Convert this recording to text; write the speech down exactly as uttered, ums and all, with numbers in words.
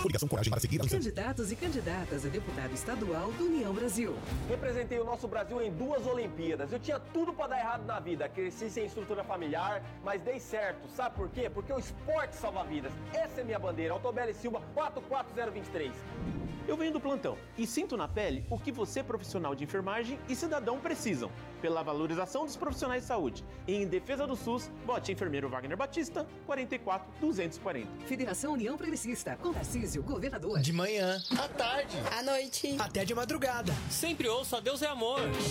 Coligação Coragem para seguir. Candidatos e candidatas a deputado estadual do União Brasil. Representei o nosso Brasil em duas Olimpíadas. Eu tinha tudo para dar errado na vida. Cresci sem estrutura familiar, mas dei certo. Sabe por quê? Porque o esporte salva vidas. Essa é minha bandeira. Autobeli Silva, quatro quatro zero dois três. Eu venho do plantão e sinto na pele o que você, profissional de enfermagem e cidadão, precisam. Pela valorização dos profissionais de saúde. E em defesa do SUS, bote enfermeiro Wagner Batista, quarenta e quatro duzentos e quarenta. Federação União Progressista, com Tarcísio, governador. De manhã, à tarde, à noite, até de madrugada. Sempre ouça Deus é Amor.